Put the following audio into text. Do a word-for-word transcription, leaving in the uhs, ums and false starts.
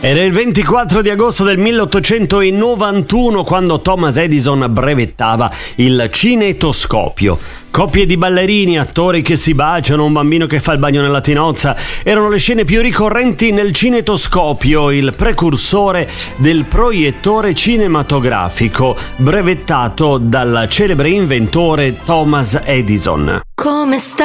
Era il ventiquattro di agosto del milleottocentonovantuno quando Thomas Edison brevettava il cinetoscopio. Coppie di ballerini, attori che si baciano, un bambino che fa il bagno nella tinozza erano le scene più ricorrenti nel cinetoscopio, il precursore del proiettore cinematografico, brevettato dal celebre inventore Thomas Edison. Come sta?